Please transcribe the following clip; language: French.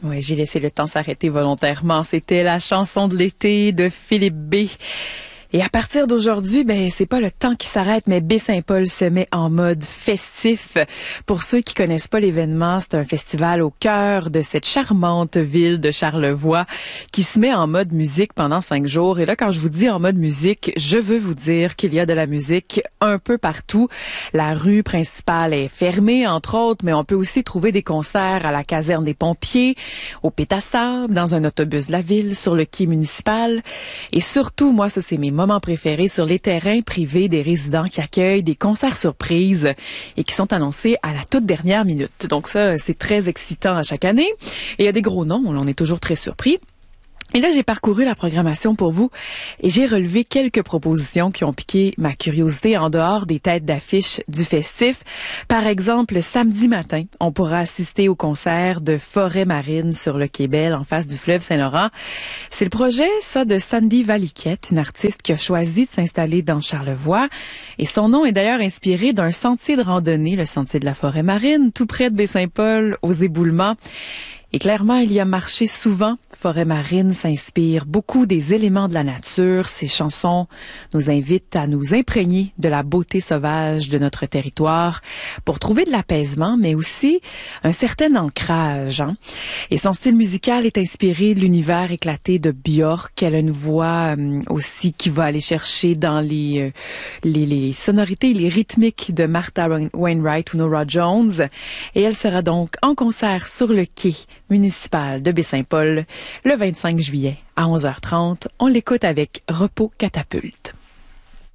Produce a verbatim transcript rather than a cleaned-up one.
Oui, j'ai laissé le temps s'arrêter volontairement. C'était la chanson de l'été de Philippe B. Et à partir d'aujourd'hui, ben c'est pas le temps qui s'arrête, mais Baie-Saint-Paul se met en mode festif. Pour ceux qui connaissent pas l'événement, c'est un festival au cœur de cette charmante ville de Charlevoix qui se met en mode musique pendant cinq jours. Et là, quand je vous dis en mode musique, je veux vous dire qu'il y a de la musique un peu partout. La rue principale est fermée, entre autres, mais on peut aussi trouver des concerts à la caserne des pompiers, au Pétassable, dans un autobus de la ville, sur le quai municipal. Et surtout, moi, ça, c'est mes moments préférés, sur les terrains privés des résidents qui accueillent des concerts surprises et qui sont annoncés à la toute dernière minute. Donc ça, c'est très excitant à chaque année. Et il y a des gros noms, on est toujours très surpris. Et là, j'ai parcouru la programmation pour vous et j'ai relevé quelques propositions qui ont piqué ma curiosité en dehors des têtes d'affiche du festif. Par exemple, samedi matin, on pourra assister au concert de Forêt Marine sur le Quai Bell en face du fleuve Saint-Laurent. C'est le projet, ça, de Sandy Valiquette, une artiste qui a choisi de s'installer dans Charlevoix. Et son nom est d'ailleurs inspiré d'un sentier de randonnée, le sentier de la Forêt Marine, tout près de Baie-Saint-Paul, aux Éboulements. Et clairement, il y a marché souvent. Forêt Marine s'inspire beaucoup des éléments de la nature. Ces chansons nous invitent à nous imprégner de la beauté sauvage de notre territoire pour trouver de l'apaisement, mais aussi un certain ancrage. Hein? Et son style musical est inspiré de l'univers éclaté de Björk. Elle a une voix euh, aussi qui va aller chercher dans les, euh, les, les sonorités, les rythmiques de Martha Wainwright ou Norah Jones. Et elle sera donc en concert sur le quai municipal de Baie-Saint-Paul le vingt-cinq juillet à onze heures trente. On l'écoute avec Repos Catapulte.